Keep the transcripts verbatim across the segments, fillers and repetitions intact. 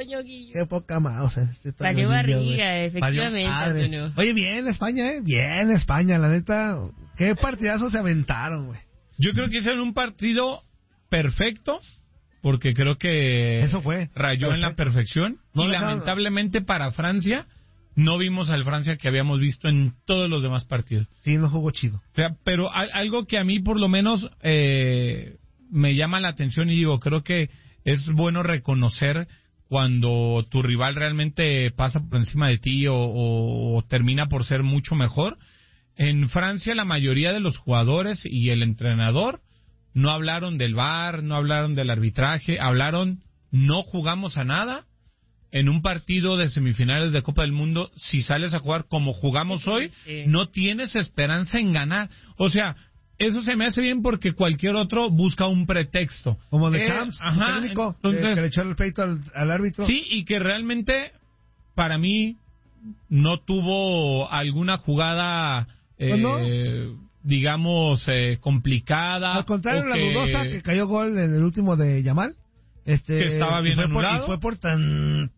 Toño Guillo. Qué poca más, o sea, este Toño Valió Guillo, barriga, güey. efectivamente, Valió madre. Antonio. Oye, bien España, ¿eh? Bien España, la neta. Qué partidazos se aventaron, güey. Yo creo que hicieron un partido perfecto, porque creo que Eso fue. rayó Perfecto. en la perfección. No y dejaron... lamentablemente para Francia, no vimos al Francia que habíamos visto en todos los demás partidos. Sí, no jugó chido. O sea, pero hay algo que a mí por lo menos eh, me llama la atención y digo, creo que es bueno reconocer cuando tu rival realmente pasa por encima de ti o, o, o termina por ser mucho mejor. En Francia la mayoría de los jugadores y el entrenador no hablaron del V A R, no hablaron del arbitraje, hablaron no jugamos a nada. En un partido de semifinales de Copa del Mundo, si sales a jugar como jugamos Sí, hoy, sí. no tienes esperanza en ganar. O sea, eso se me hace bien porque cualquier otro busca un pretexto. Como de Eh, Champs, su ajá, técnico, entonces, eh, que le echó el peito al, al árbitro. sí, y que realmente, para mí, no tuvo alguna jugada, eh, Pues no. digamos, eh, complicada. Al contrario, o la que- dudosa que cayó gol en el último de Yamal. Este, Que estaba bien y fue por- anulado. y fue por tan...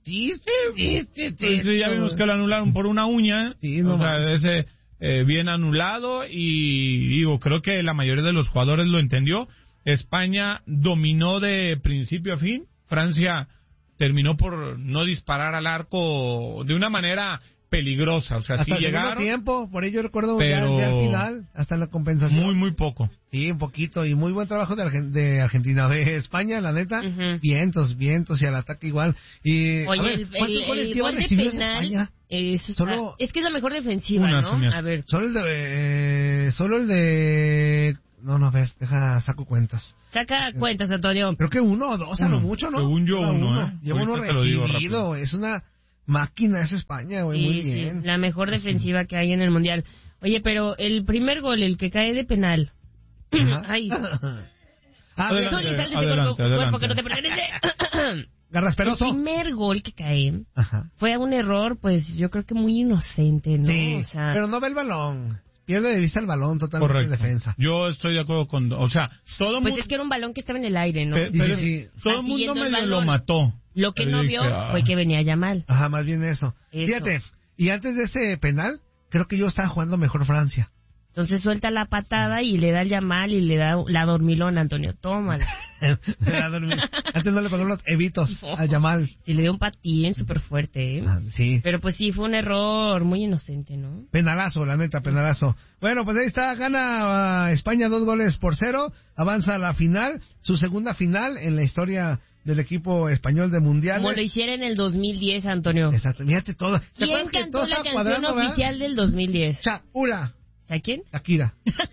Pues sí, ya vimos que lo anularon por una uña. Sí, no o sea, manches. ese eh, bien anulado y digo, creo que la mayoría de los jugadores lo entendió. España dominó de principio a fin. Francia terminó por no disparar al arco de una manera peligrosa. O sea, Hasta sí el segundo llegaron, tiempo, por ello recuerdo pero ya, ya al final, hasta en la compensación. muy, muy poco. Sí, un poquito, y muy buen trabajo de, Argen- de Argentina, de España, la neta, Ujú. vientos, vientos, y al ataque igual. Y, a Oye, ver, el, ¿cuántos el- goles el lleva gol de recibidos penal, España? eh, eso está- Solo- es que es la mejor defensiva, Una, ¿no? señor. A ver, Solo el de, eh, solo el de, no, no, a ver, deja, saco cuentas. saca cuentas, Antonio. Creo que uno o dos, a lo Uno. mucho, ¿no? Según yo, Lleva uno, ¿eh? Lleva uno Ahorita te lo digo recibido, rápido. es una máquina esa España, güey, Sí, muy sí, bien. la mejor defensiva que hay en el Mundial. Oye, pero el primer gol, el que cae de penal. Ajá. Ay, A ver, Zuli, sal de ese adelante, cuerpo, adelante. cuerpo que no te pertenece. El Garrasperoso. primer gol que cae Ajá. fue un error, pues yo creo que muy inocente, ¿no? Sí, O sea, pero no ve el balón. Pierde de vista el balón totalmente Correcto. de defensa. Yo estoy de acuerdo con... O sea, todo pues mundo... es que era un balón que estaba en el aire, ¿no? Pe- Sí, pero sí, sí. todo el mundo Siguiendo el medio lo balón. mató. Lo que Pero no dije, vio ah. fue que venía ya mal. Ajá, más bien eso. Eso. Fíjate, y antes de ese penal, creo que yo estaba jugando mejor Francia. Entonces suelta la patada y le da el Yamal y le da la dormilona, Antonio. Tómala. Era dormir. Antes no le pegó los evitos a Yamal. Si le dio un patín súper fuerte, ¿eh? Ah, sí. Pero pues sí, fue un error muy inocente, ¿no? Penalazo, la neta, penalazo. Bueno, pues ahí está, gana uh, España dos goles por cero, avanza a la final, su segunda final en la historia del equipo español de mundiales. Como lo hiciera en el dos mil diez, Antonio. Exacto, fíjate todo. ¿Te ¿Quién acuerdas que todo cantó la estaba canción cuadrando, verdad? oficial del dos mil diez? Shakira. ¿A quién? Shakira.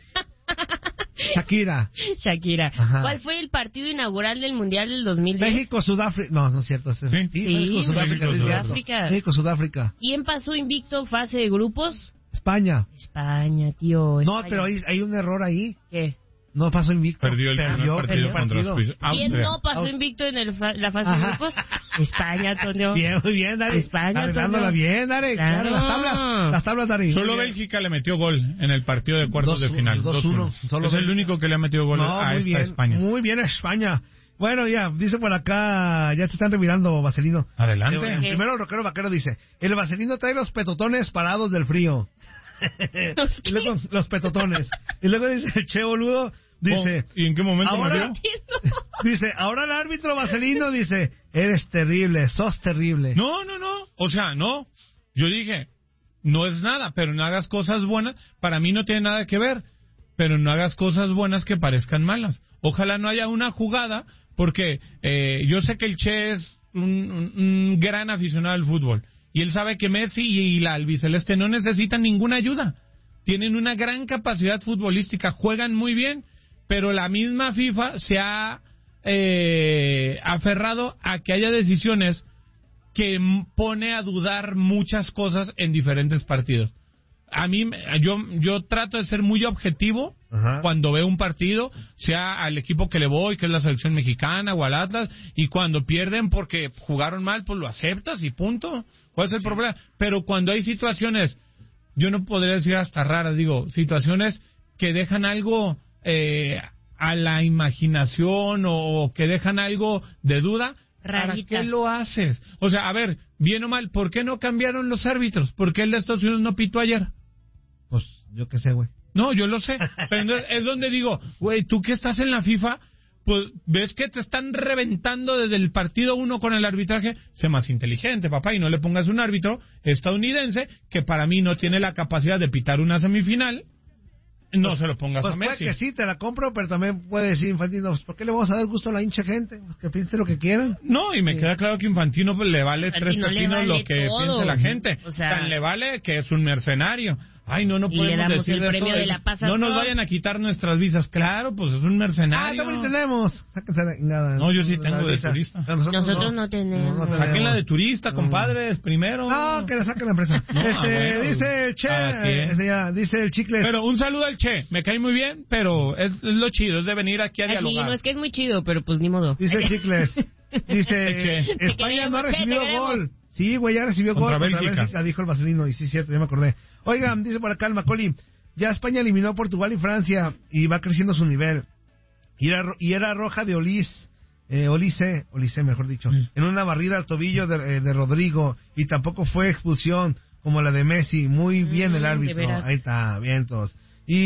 Shakira. Shakira. Ajá. ¿Cuál fue el partido inaugural del Mundial del dos mil diez? México, Sudáfrica. No, no es cierto. Sí, Sí. sí, Sí, México, Sudáfrica. México, sí es cierto. Sudáfrica. México, Sudáfrica. ¿Quién pasó invicto fase de grupos? España. España, tío. No, España. pero hay, hay un error ahí. ¿Qué? No pasó invicto. Perdió el primer perdió, partido perdió contra partido. Suiza. ¿Quién Austria. no pasó Aus- invicto en el fa- la fase de Ajá. grupos? España, Antonio. Bien, muy bien, Dari. España, Arreglándola Antonio. bien, Dari. Claro. Claro, las tablas. Las tablas, Dari. Solo Muy bien. Bélgica le metió gol en el partido de cuartos Dos- de final. dos dos uno. uno. Solo Es el Bélgica. único que le ha metido gol No, a muy esta bien, España. Muy bien, España. Bueno, ya, dice por acá, ya te están revirando, Vaselino. Adelante. Eh, Primero el rockero vaquero dice, el Vaselino trae los petotones parados del frío. ¿Los Y luego los petotones. Y luego dice el che boludo, dice, Oh, ¿y en qué momento ahora- me vio? Entiendo. dice, ahora el árbitro Vaselino dice, eres terrible, sos terrible. No, no, no. O sea, no. Yo dije, no es nada, pero no hagas cosas buenas. Para mí no tiene nada que ver. Pero no hagas cosas buenas que parezcan malas. Ojalá no haya una jugada, porque eh, yo sé que el Che es un, un- un gran aficionado al fútbol. Y él sabe que Messi y la albiceleste no necesitan ninguna ayuda. Tienen una gran capacidad futbolística, juegan muy bien, pero la misma FIFA se ha eh, aferrado a que haya decisiones que m- pone a dudar muchas cosas en diferentes partidos. A mí, yo, yo trato de ser muy objetivo Ajá. cuando veo un partido, sea al equipo que le voy, que es la selección mexicana o al Atlas, y cuando pierden porque jugaron mal, pues lo aceptas y punto. ¿Cuál es el problema? Pero cuando hay situaciones, yo no podría decir hasta raras, digo, situaciones que dejan algo eh, a la imaginación o que dejan algo de duda, ¿para Raritas. qué lo haces? O sea, a ver, bien o mal, ¿por qué no cambiaron los árbitros? ¿Por qué el de Estados Unidos no pitó ayer? Pues yo qué sé, güey. No, yo lo sé. Pero entonces es donde digo, güey, tú que estás en la FIFA, pues ves que te están reventando desde el partido uno con el arbitraje. Sé más inteligente, papá, y no le pongas un árbitro estadounidense que para mí no tiene la capacidad de pitar una semifinal. No pues, se lo pongas pues a Messi. Puede que sí, te la compro, pero también puede decir Infantino, pues, ¿por qué le vamos a dar gusto a la hincha gente? Pues que piense lo que quieran. No, y me sí. queda claro que Infantino pues, le vale Infantino tres pepinos vale lo que todo. piense la gente. O sea, tan le vale que es un mercenario. Ay, no, no y podemos le damos decir el de premio esto, de la paz a no nos todos. vayan a quitar nuestras visas. Claro, pues es un mercenario. Ah, también tenemos. Sáquense la chingada. No, yo sí tengo de visa. turista. Nosotros, Nosotros no, no tenemos. No, no tenemos. Saquen la de turista, compadres, primero. No, que la saquen la empresa. No, este, ah, bueno. dice el Che, Así es. este, ya, dice el Chicle. Pero un saludo al Che, me cae muy bien, pero es, es lo chido, es de venir aquí a Así, dialogar. no es que es muy chido, pero pues ni modo. Dice el Chicles. Dice, Che. España no ha Te queremos, Che, recibido te queremos. gol. Sí, güey, ya recibió Contra gol contra Bélgica. Bélgica, dijo el Vaselino, y sí, cierto, ya me acordé. Oigan, dice por acá el Macoli, ya España eliminó a Portugal y Francia, y va creciendo su nivel. Y era, y era roja de Olis, eh, Olise, Olise mejor dicho, Sí. en una barrida al tobillo de, eh, de Rodrigo, y tampoco fue expulsión como la de Messi. Muy bien Mm, el de árbitro. veras. Ahí está, vientos.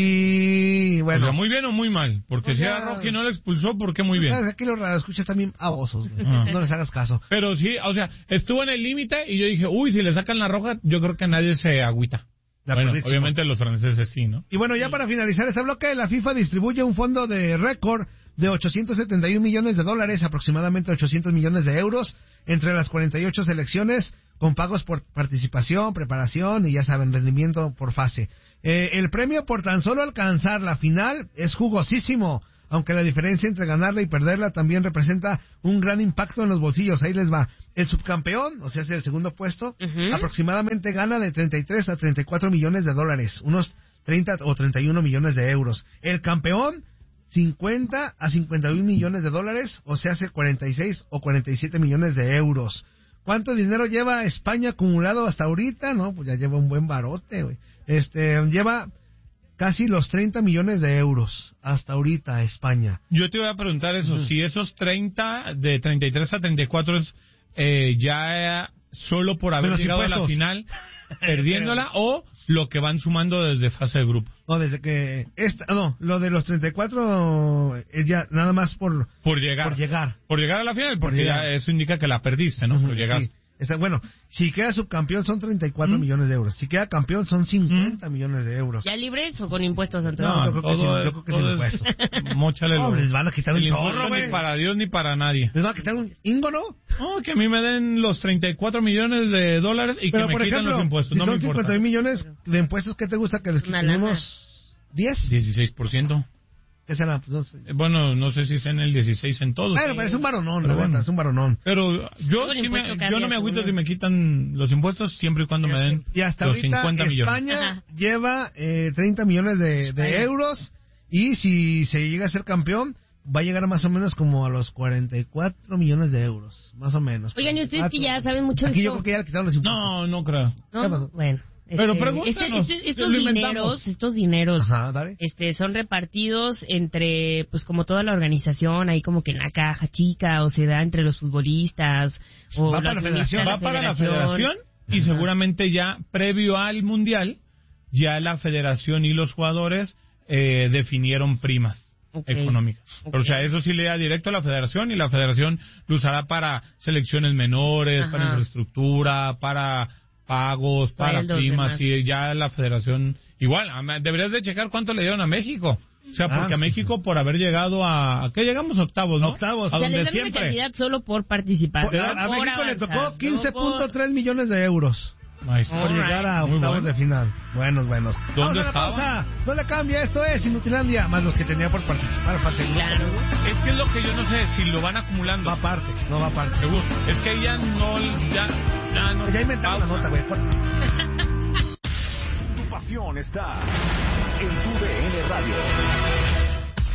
Y bueno. O sea, muy bien o muy mal, porque Pues si ya- era roja y no la expulsó, ¿por qué muy bien? ¿Sabes? Aquí los radioescuchas también abusos, güey. Ah. No les hagas caso. Pero sí, o sea, estuvo en el límite y yo dije, uy, si le sacan la roja, yo creo que nadie se agüita. La Bueno, próxima. obviamente los franceses sí, ¿no? Y bueno, ya para finalizar este bloque, la FIFA distribuye un fondo de récord de ochocientos setenta y un millones de dólares, aproximadamente ochocientos millones de euros, entre las cuarenta y ocho selecciones, con pagos por participación, preparación y ya saben, rendimiento por fase. Eh, el premio por tan solo alcanzar la final es jugosísimo, aunque la diferencia entre ganarla y perderla también representa un gran impacto en los bolsillos. Ahí les va. El subcampeón, o sea, es el segundo puesto, Ujú. aproximadamente gana de treinta y tres a treinta y cuatro millones de dólares, unos treinta o treinta y uno millones de euros. El campeón, cincuenta a cincuenta y un millones de dólares, o sea, hace cuarenta y seis o cuarenta y siete millones de euros. ¿Cuánto dinero lleva España acumulado hasta ahorita? No, pues ya lleva un buen barote, güey. Este, lleva casi los treinta millones de euros hasta ahorita España. Yo te voy a preguntar eso, Ujú. si esos treinta, de treinta y tres a treinta y cuatro es eh, ya solo por haber Menos llegado a la impuestos. final, perdiéndola, o lo que van sumando desde fase de grupo. No, desde que esta, no, lo de los treinta y cuatro es ya nada más por Por llegar. por llegar. Por llegar a la final, Por porque llegar. ya eso indica que la perdiste, ¿no? Pero Ujú, llegaste. sí. Está, bueno, si queda subcampeón son treinta y cuatro ¿Mm? millones de euros. Si queda campeón son cincuenta millones de euros. ¿Ya libres o con impuestos, Antonio? No, yo creo que todo sin- yo es- creo que todo sin es- impuestos. móchale No, lo- les van a quitar un el chorro, impuesto güey. ni para Dios ni para nadie. Les van a quitar un íngono. No, que a mí me den los treinta y cuatro millones de dólares y Pero que me por quiten ejemplo, los impuestos. si No son me importa. cincuenta mil millones de impuestos, ¿qué te gusta que les Una quiten? lana. ¿Unos diez? dieciséis por ciento. ¿Qué será? Pues no sé. Eh, Bueno, no sé si está en el dieciséis en todos. Bueno, pero es un varonón, Pero la neta, bueno. es un varonón. Pero yo, Un sí me, impuesto cada yo no día me agüito seguro. si me quitan los impuestos siempre y cuando me den Y hasta los ahorita cincuenta millones. España Ajá. lleva eh, treinta millones de, de España. euros, y si se llega a ser campeón va a llegar más o menos como a los cuarenta y cuatro millones de euros, más o menos. Oigan, y ustedes que ya cuarenta y cuatro. saben mucho de Aquí yo esto. creo que ya le quitaron los impuestos. No, no creo. No, ¿Qué pasó? bueno. Pero este, pregúntanos, este- este- estos lo dineros, inventamos. estos dineros, Ajá, dale. este, son repartidos entre, pues como toda la organización, ahí como que en la caja chica, o se da entre los futbolistas, o Va lo para la administra federación. Va para la federación y Ajá. seguramente ya previo al mundial, ya la federación y los jugadores eh, definieron primas Ok. económicas. Ok. O sea, eso sí le da directo a la federación y la federación lo usará para selecciones menores, Ajá. para infraestructura, para pagos, para Sueldos, primas, demás. y ya la federación igual, ama- deberías de checar cuánto le dieron a México. O sea, Ah, porque a sí. México por haber llegado a... ¿A qué llegamos? Octavos, ¿no? Octavos. A O sea, donde les dan una siempre. cantidad solo por participar. Por- a, no a por México le avanzar, tocó no quince punto por- tres millones de euros Ahí está. por Alright. llegar a Muy octavos bueno. de final. Buenos, buenos. Vamos ¿Dónde a la estaba? pausa. No le cambia, esto es Inutilandia, más los que tenía por participar fase de grupos. Claro. Es que es lo que yo no sé, si lo van acumulando. Va aparte, no va aparte. Seguro. Es que ahí ya no... Ya, ya no... Ya inventaron la nota, güey. corta. Tu pasión está en tu D N Radio.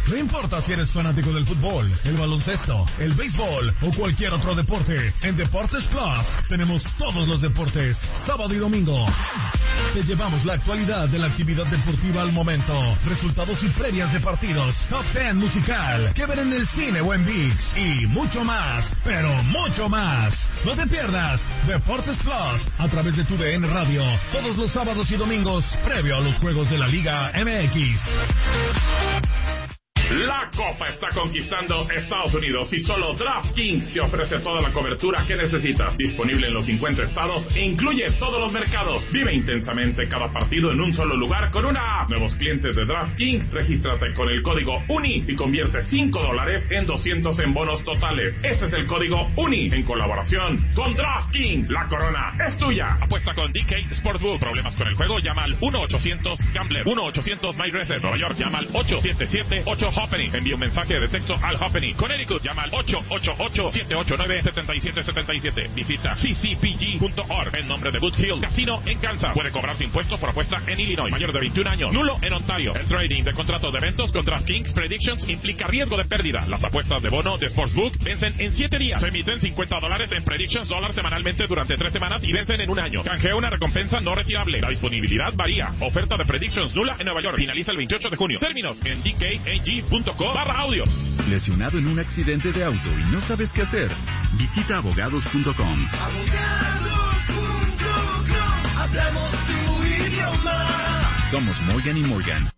No importa si eres fanático del fútbol, el baloncesto, el béisbol o cualquier otro deporte, en Deportes Plus tenemos todos los deportes, sábado y domingo. Te llevamos la actualidad de la actividad deportiva al momento, resultados y previas de partidos, top diez musical, que ver en el cine o en ViX y mucho más, pero mucho más. No te pierdas Deportes Plus a través de tu D N Radio todos los sábados y domingos previo a los juegos de la Liga M X. La Copa está conquistando Estados Unidos y solo DraftKings te ofrece toda la cobertura que necesitas. Disponible en los cincuenta estados e incluye todos los mercados. Vive intensamente cada partido en un solo lugar con una app. Nuevos clientes de DraftKings, regístrate con el código UNI y convierte cinco dólares en doscientos en bonos totales. Ese es el código UNI en colaboración con DraftKings. La corona es tuya. Apuesta con D K Sportsbook. Problemas con el juego, llama al uno ochocientos gambler. uno ochocientos MyRacer. Nueva York, llama al ocho siete siete ocho Hoppenny. Envía un mensaje de texto al Hoppenny. Connecticut, llama al ocho ocho ocho siete ocho nueve siete siete siete siete. Visita c c p g punto org en nombre de Boot Hill Casino en Kansas. Puede cobrarse impuestos por apuesta en Illinois. Mayor de veintiún años. Nulo en Ontario. El trading de contratos de eventos con DraftKings Predictions implica riesgo de pérdida. Las apuestas de bono de Sportsbook vencen en siete días. Se emiten cincuenta dólares en Predictions dólar semanalmente durante tres semanas y vencen en un año. Canjea una recompensa no retirable. La disponibilidad varía. Oferta de Predictions nula en Nueva York. Finaliza el veintiocho de junio. Términos en d k a g punto com barra audio. ¿Lesionado en un accidente de auto y no sabes qué hacer? Visita abogados punto com. abogados punto com. Hablamos tu idioma. Somos Morgan y Morgan.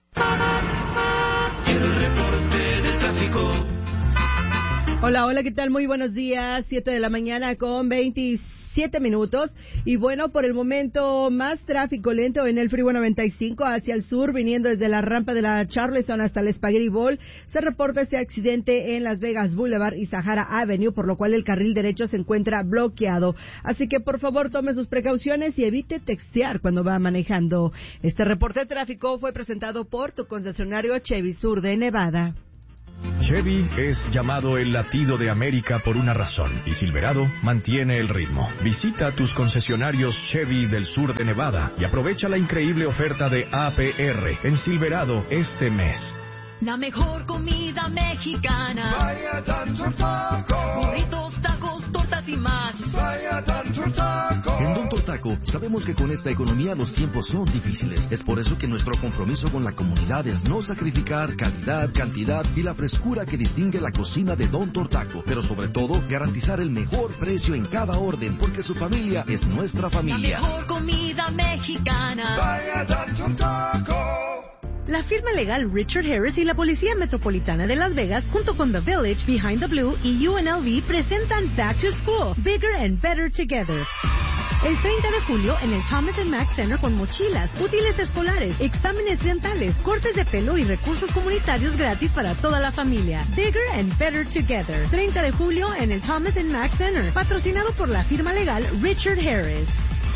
El reporte del tráfico. Hola, hola, ¿qué tal? Muy buenos días, siete de la mañana con veintisiete minutos. Y bueno, por el momento, más tráfico lento en el Freeway noventa y cinco hacia el sur, viniendo desde la rampa de la Charleston hasta el Spaghetti Bowl. Se reporta este accidente en Las Vegas Boulevard y Sahara Avenue, por lo cual el carril derecho se encuentra bloqueado. Así que, por favor, tome sus precauciones y evite textear cuando va manejando. Este reporte de tráfico fue presentado por tu concesionario Chevy Sur de Nevada. Chevy es llamado el latido de América por una razón, y Silverado mantiene el ritmo. Visita tus concesionarios Chevy del sur de Nevada y aprovecha la increíble oferta de A P R en Silverado este mes. La mejor comida mexicana. Vaya Tanto Taco. Burritos, tacos, tortas y más. Vaya Tanto Taco. En Don Tortaco sabemos que con esta economía los tiempos son difíciles. Es por eso que nuestro compromiso con la comunidad es no sacrificar calidad, cantidad y la frescura que distingue la cocina de Don Tortaco. Pero sobre todo, garantizar el mejor precio en cada orden, porque su familia es nuestra familia. La mejor comida mexicana. Vaya Tanto Taco. La firma legal Richard Harris y la Policía Metropolitana de Las Vegas, junto con The Village, Behind the Blue y U N L V, presentan Back to School, Bigger and Better Together. El treinta de julio en el Thomas and Mack Center con mochilas, útiles escolares, exámenes dentales, cortes de pelo y recursos comunitarios gratis para toda la familia. Bigger and Better Together. treinta de julio en el Thomas and Mack Center, patrocinado por la firma legal Richard Harris.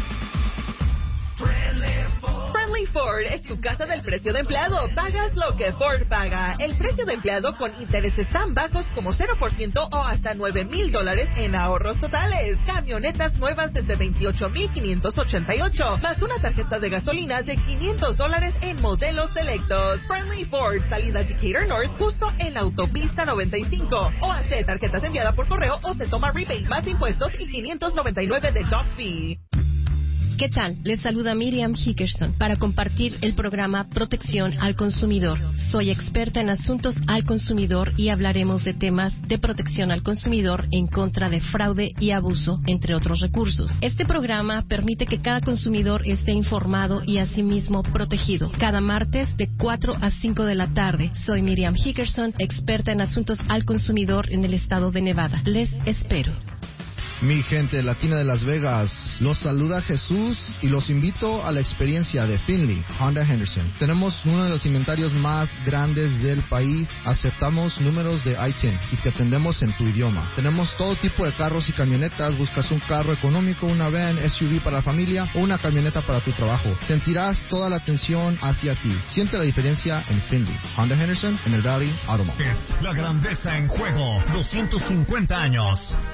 Friendly Ford es tu casa del precio de empleado. Pagas lo que Ford paga. El precio de empleado con intereses tan bajos como cero por ciento o hasta nueve mil dólares en ahorros totales. Camionetas nuevas desde veintiocho mil quinientos ochenta y ocho, más una tarjeta de gasolina de quinientos dólares en modelos selectos. Friendly Ford, salida Decatur North, justo en la autopista noventa y cinco. O hace tarjetas enviadas por correo o se toma rebate más impuestos y quinientos noventa y nueve de dock fee. ¿Qué tal? Les saluda Miriam Hickerson para compartir el programa Protección al Consumidor. Soy experta en asuntos al consumidor y hablaremos de temas de protección al consumidor en contra de fraude y abuso, entre otros recursos. Este programa permite que cada consumidor esté informado y asimismo protegido. Cada martes de cuatro a cinco de la tarde. Soy Miriam Hickerson, experta en asuntos al consumidor en el estado de Nevada. Les espero. Mi gente latina de Las Vegas, los saluda Jesús y los invito a la experiencia de Finley, Honda Henderson. Tenemos uno de los inventarios más grandes del país, aceptamos números de I diez y te atendemos en tu idioma. Tenemos todo tipo de carros y camionetas, buscas un carro económico, una van, S U V para la familia o una camioneta para tu trabajo. Sentirás toda la atención hacia ti. Siente la diferencia en Finley, Honda Henderson en el Valley Automall. Es la grandeza en juego, doscientos cincuenta años.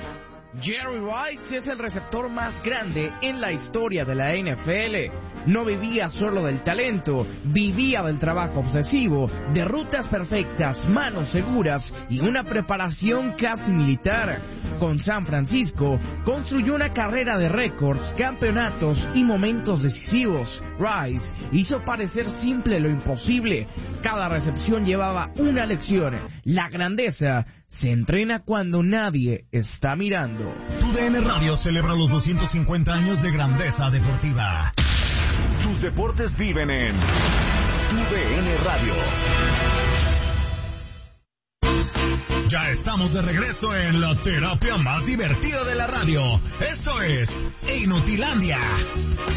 Jerry Rice es el receptor más grande en la historia de la N F L. No vivía solo del talento, vivía del trabajo obsesivo, de rutas perfectas, manos seguras y una preparación casi militar. Con San Francisco, construyó una carrera de récords, campeonatos y momentos decisivos. Rice hizo parecer simple lo imposible. Cada recepción llevaba una lección. La grandeza se entrena cuando nadie está mirando. Tu D N Radio celebra los doscientos cincuenta años de grandeza deportiva. Tus deportes viven en Tu D N Radio. Ya estamos de regreso en la terapia más divertida de la radio. Esto es Inutilandia.